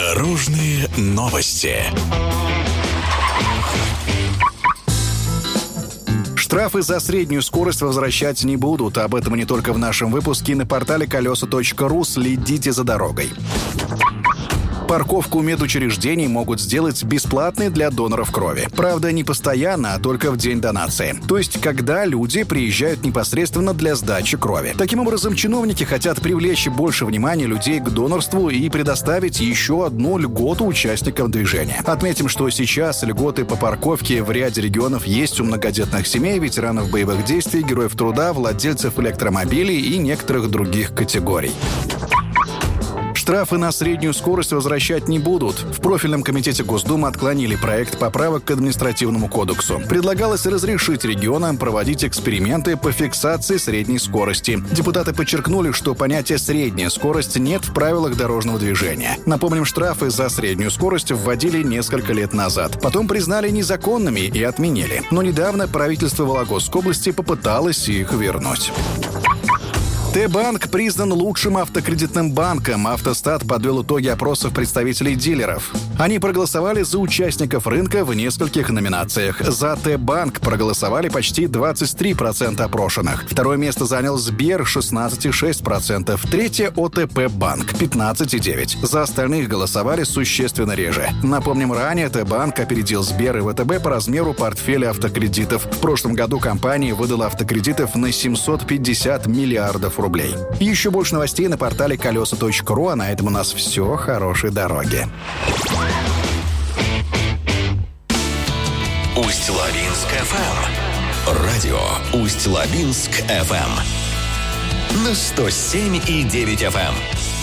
Дорожные новости. Штрафы за среднюю скорость возвращать не будут. Об этом и не только в нашем выпуске. На портале колеса.ру следите за дорогой. Парковку медучреждений могут сделать бесплатной для доноров крови. Правда, не постоянно, а только в день донации. То есть, когда люди приезжают непосредственно для сдачи крови. Таким образом, чиновники хотят привлечь больше внимания людей к донорству и предоставить еще одну льготу участникам движения. Отметим, что сейчас льготы по парковке в ряде регионов есть у многодетных семей, ветеранов боевых действий, героев труда, владельцев электромобилей и некоторых других категорий. Штрафы на среднюю скорость возвращать не будут. В профильном комитете Госдумы отклонили проект поправок к административному кодексу. Предлагалось разрешить регионам проводить эксперименты по фиксации средней скорости. Депутаты подчеркнули, что понятия «средняя скорость» нет в правилах дорожного движения. Напомним, штрафы за среднюю скорость вводили несколько лет назад. Потом признали незаконными и отменили. Но недавно правительство Вологодской области попыталось их вернуть. Т-банк признан лучшим автокредитным банком. Автостат подвел итоги опросов представителей дилеров. Они проголосовали за участников рынка в нескольких номинациях. За Т-банк проголосовали почти 23% опрошенных. Второе место занял Сбер 16,6%. Третье – ОТП-банк 15,9%. За остальных голосовали существенно реже. Напомним, ранее Т-банк опередил Сбер и ВТБ по размеру портфеля автокредитов. В прошлом году компания выдала автокредитов на 750 миллиардов рублей. Еще больше новостей на портале колеса.ру, а на этом у нас все. Хорошей дороги. Усть-Лабинск FM. Радио Усть-Лабинск FM. На 107,9 FM.